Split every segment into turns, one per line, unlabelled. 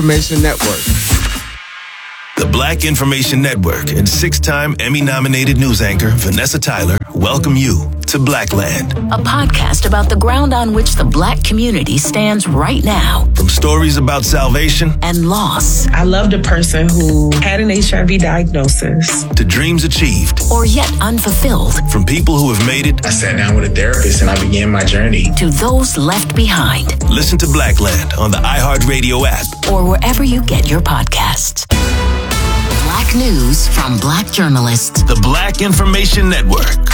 Information Network.
The Black Information Network and 6-time Emmy-nominated news anchor Vanessa Tyler welcome you to Blackland,
a podcast about the ground on which the Black community stands right now.
From stories about salvation
and loss.
I loved a person who had an HIV diagnosis.
To dreams achieved.
Or yet unfulfilled.
From people who have made it.
I sat down with a therapist and I began my journey.
To those left behind.
Listen to Blackland on the iHeartRadio app.
Or wherever you get your podcasts. Black news from Black journalists.
The Black Information Network.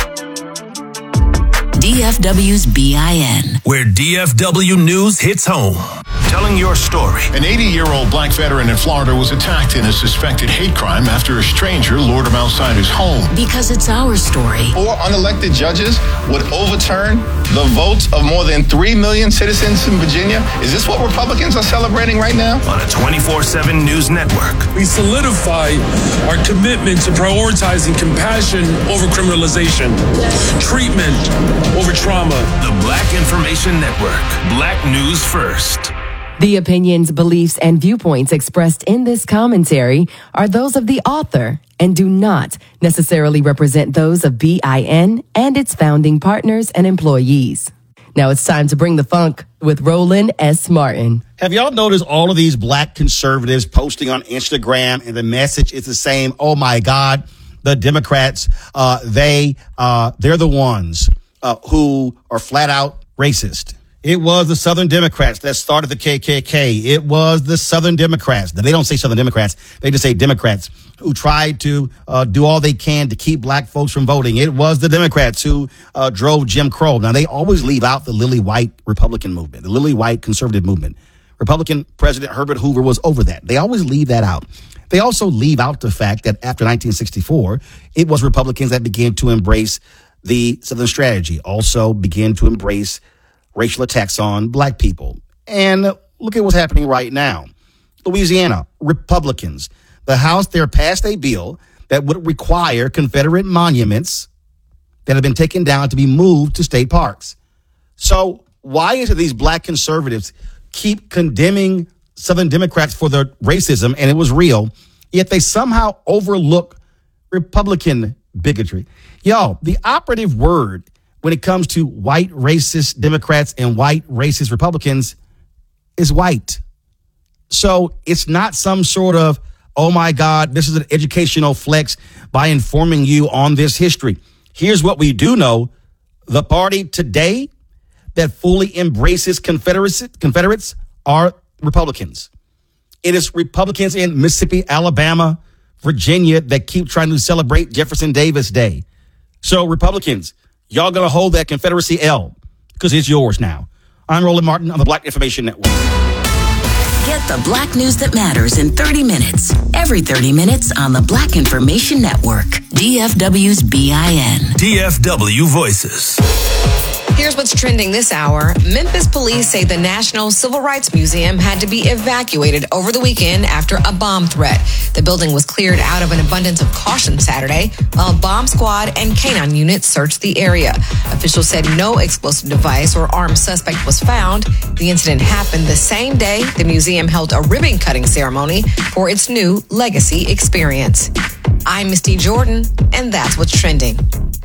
DFW's BIN.
Where DFW news hits home. Telling your story.
An 80-year-old Black veteran in Florida was attacked in a suspected hate crime after a stranger lured him outside his home.
Because it's our story.
4 unelected judges would overturn the votes of more than 3 million citizens in Virginia. Is this what Republicans are celebrating right now?
On a 24/7 news network.
We solidify our commitment to prioritizing compassion over criminalization, treatment over trauma.
The Black Information Network. Black news first.
The opinions, beliefs, and viewpoints expressed in this commentary are those of the author and do not necessarily represent those of BIN and its founding partners and employees. Now it's time to bring the funk with Roland S. Martin.
Have y'all noticed all of these Black conservatives posting on Instagram and the message is the same? Oh my God, the Democrats, they're the ones who are flat out racist. It was the Southern Democrats that started the KKK. It was the Southern Democrats. They don't say Southern Democrats. They just say Democrats who tried to do all they can to keep Black folks from voting. It was the Democrats who drove Jim Crow. Now, they always leave out the lily white Republican movement, the lily white conservative movement. Republican President Herbert Hoover was over that. They always leave that out. They also leave out the fact that after 1964, it was Republicans that began to embrace the Southern strategy, also began to embrace racial attacks on Black people. And look at what's happening right now. Louisiana, Republicans. The House there passed a bill that would require Confederate monuments that have been taken down to be moved to state parks. So why is it these Black conservatives keep condemning Southern Democrats for their racism, and it was real, yet they somehow overlook Republican bigotry? Yo, the operative word when it comes to white racist Democrats and white racist Republicans is white. So it's not some sort of, oh my God, this is an educational flex by informing you on this history. Here's what we do know. The party today that fully embraces Confederates are Republicans. It is Republicans in Mississippi, Alabama, Virginia that keep trying to celebrate Jefferson Davis Day. So Republicans, y'all gonna hold that Confederacy L because it's yours now. I'm Roland Martin on the Black Information Network.
Get the Black news that matters in 30 minutes. Every 30 minutes on the Black Information Network. DFW's BIN.
DFW Voices.
Here's what's trending this hour. Memphis police say the National Civil Rights Museum had to be evacuated over the weekend after a bomb threat. The building was cleared out of an abundance of caution Saturday, while a bomb squad and canine units searched the area. Officials said no explosive device or armed suspect was found. The incident happened the same day the museum held a ribbon cutting ceremony for its new Legacy experience. I'm Misty Jordan, and that's what's trending.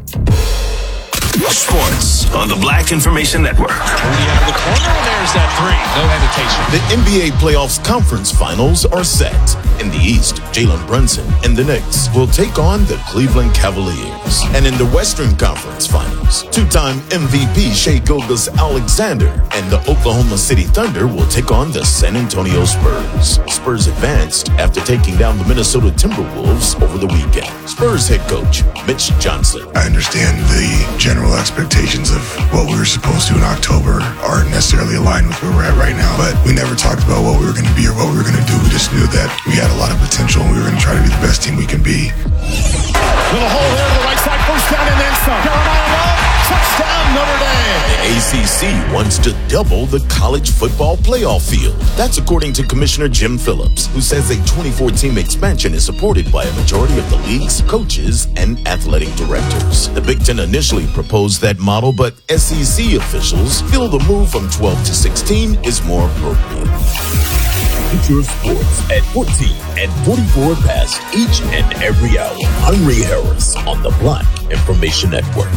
Sports on the Black Information Network.
Moody out of the corner, and there's that three. No hesitation.
The NBA playoffs conference finals are set. In the East, Jalen Brunson and the Knicks will take on the Cleveland Cavaliers. And in the Western Conference finals, two-time MVP Shai Gilgeous-Alexander and the Oklahoma City Thunder will take on the San Antonio Spurs. Spurs advanced after taking down the Minnesota Timberwolves over the weekend. Spurs head coach Mitch Johnson.
I understand the general expectations of what we were supposed to in October aren't necessarily aligned with where we're at right now, but we never talked about what we were going to be or what we were going to do. We just knew that we had a lot of potential and we were going to try to be the best team we can be.
With a hole there to the right side, first down and then some. Carolina Love, touchdown Notre Dame.
The ACC wants to double the college football playoff field. That's according to Commissioner Jim Phillips, who says a 24-team expansion is supported by a majority of the league's coaches and athletic directors. The Big Ten initially proposed that model, but SEC officials feel the move from 12 to 16 is more appropriate.
Temperature Sports at 14 and 44 past each and every hour. I'm Ray Harris on the Black Information Network.